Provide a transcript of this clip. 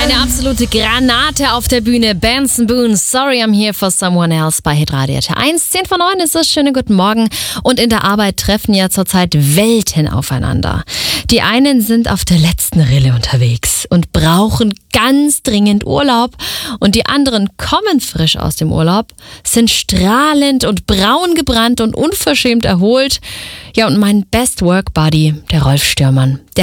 Eine absolute Granate auf der Bühne. Benson Boone, Sorry I'm Here for Someone Else bei Hitradio T1. 10 vor 9 ist es. Schönen guten Morgen. Und in der Arbeit treffen ja zurzeit Welten aufeinander. Die einen sind auf der letzten Rille unterwegs und brauchen ganz dringend Urlaub. Und die anderen kommen frisch aus dem Urlaub, sind strahlend und braun gebrannt und unverschämt erholt. Ja, und mein Best Work Buddy, der Rolf Stürmann, der